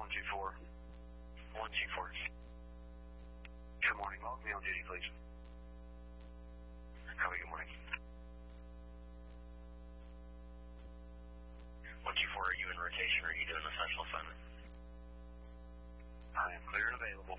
124. 124. Good morning. Log me on duty, please. Copy, good morning. 124, are you in rotation or are you doing a special assignment? I am clear and available.